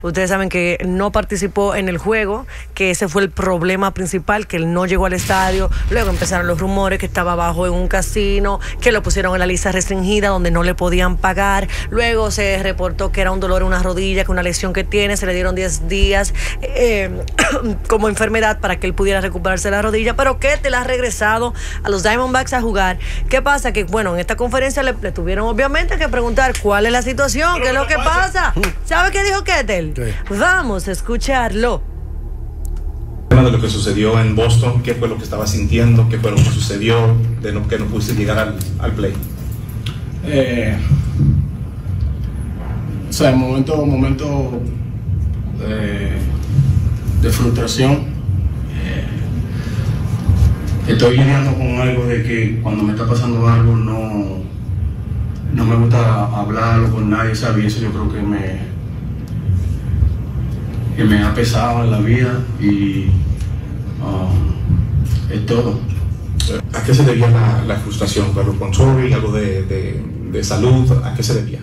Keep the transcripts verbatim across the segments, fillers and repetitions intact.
Ustedes saben que no participó en el juego, que ese fue el problema principal, que él no llegó al estadio. Luego empezaron los rumores que estaba abajo en un casino, que lo pusieron en la lista restringida donde no le podían pagar. Luego se reportó que era un dolor en una rodilla, que una lesión que tiene, se le dieron diez días eh, como enfermedad para que él pudiera recuperarse de la rodilla, pero que te la ha regresado a los Diamondbacks a jugar. ¿Qué pasa? Que bueno, en esta conferencia le, le tuvieron obviamente que preguntar cuál es la situación, qué es lo que pasa. ¿Sabe qué dijo Ketel? Sí. Vamos a escucharlo. De lo que sucedió en Boston, qué fue lo que estaba sintiendo, qué fue lo que sucedió, de lo que no pudiste llegar al, al play. Eh, o sea, momento, momento eh, de frustración. Eh, estoy lidiando con algo de que cuando me está pasando algo no, no me gusta hablarlo con nadie, ¿sabes? Y eso yo creo que me que me ha pesado en la vida y um, es todo. ¿A qué se debía la, la frustración? ¿Algo con Sorry, algo de, de, de salud? ¿A qué se debía?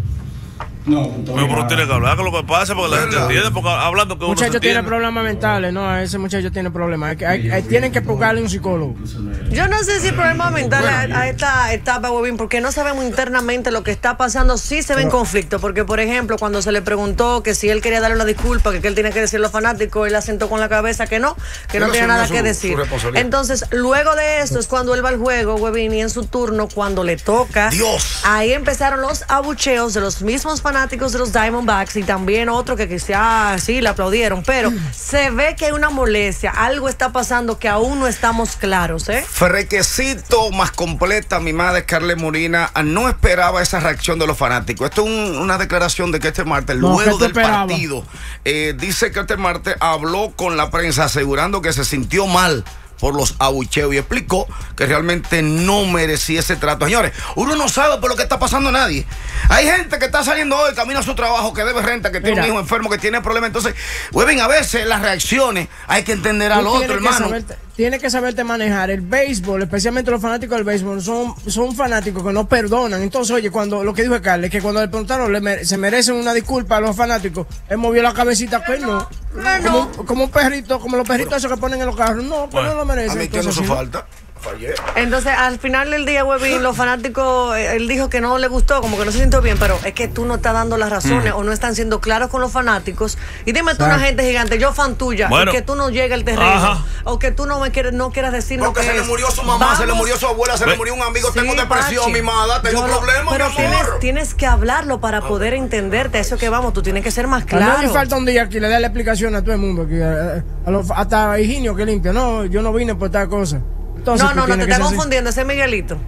No, pero, pero tiene que hablar con lo que pasa porque la gente entiende, porque hablando que uno muchacho tiene problemas mentales, no, ese muchacho tiene problemas, hay, hay, hay, tienen que buscarle un psicólogo. Yo no sé si problemas mentales a, a esta etapa, Webin, porque no sabemos internamente lo que está pasando, sí se ve en conflicto, porque por ejemplo, cuando se le preguntó que si él quería darle una disculpa, que, que él tiene que decir a los fanáticos, él asentó con la cabeza que no, que no tiene nada que decir. Entonces, luego de esto es cuando él va al juego, Webin, y en su turno, cuando le toca, Dios. ahí empezaron los abucheos de los mismos fanáticos fanáticos de los Diamondbacks y también otro que quizá sí le aplaudieron, pero se ve que hay una molestia, algo está pasando que aún no estamos claros, ¿eh? Frequecito más completa, mi madre Carle Molina no esperaba esa reacción de los fanáticos. Esto es un, una declaración de Ketel Marte no, luego del esperaba? partido. Eh, dice que Ketel Marte habló con la prensa asegurando que se sintió mal por los abucheos y explicó que realmente no merecía ese trato. Señores, uno no sabe por lo que está pasando a nadie. Hay gente que está saliendo hoy, camino a su trabajo, que debe renta, que tiene Mira. un hijo enfermo, que tiene problemas. Entonces, Webin, a veces las reacciones hay que entender al otro, hermano. Saberte, tiene que saberte manejar. El béisbol, especialmente los fanáticos del béisbol, son, son fanáticos que no perdonan. Entonces, oye, cuando lo que dijo Carles, que cuando le preguntaron, le mere, se merecen una disculpa a los fanáticos, él movió la cabecita que no. no. Como, como un perrito, como los perritos esos que ponen en los carros. No, pues bueno, no lo merecen. A mí que no hizo falta. Fallé. Entonces, al final del día, Webin, los fanáticos, él dijo que no le gustó, como que no se sintió bien, pero es que tú no estás dando las razones mm. o no están siendo claros con los fanáticos. Y dime tú, una gente gigante, yo fan tuya, bueno. y que tú no llegues al terreno, Ajá. o que tú no me quieres, no quieras decir lo que se es. le murió su mamá, Vamos. se le murió su abuela, se le murió un amigo, sí, tengo depresión, Pachi. mi madre, tengo problemas, Pero mi tienes, tienes que hablarlo para poder entenderte. Eso que vamos, tú tienes que ser más claro. No le falta un día que le dé la explicación a todo el mundo, que a, a los, hasta a Higinio que limpia. No, yo no vine por tal cosa. Entonces, no, no, no, te estás confundiendo, ese es Miguelito.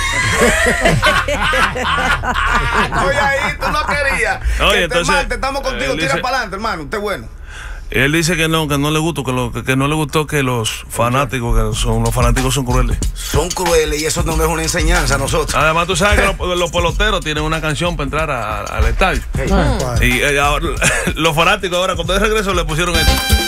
Oye, ahí tú no querías. Oye, que entonces, Marte, estamos contigo, tira dice, para adelante, hermano, usted es bueno. Él dice que no, que no le gustó, que, lo, que, que no le gustó que los fanáticos, que son los fanáticos son crueles. Son crueles y eso no es una enseñanza a nosotros. Además, tú sabes que los, los peloteros tienen una canción para entrar a, a, al estadio. Hey, y eh, ahora, los fanáticos ahora, cuando de regreso, le pusieron esto.